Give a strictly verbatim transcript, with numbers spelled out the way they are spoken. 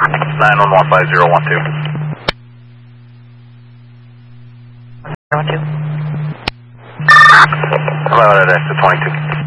nine one one five zero one two. one two. Hello, that's the twenty-two.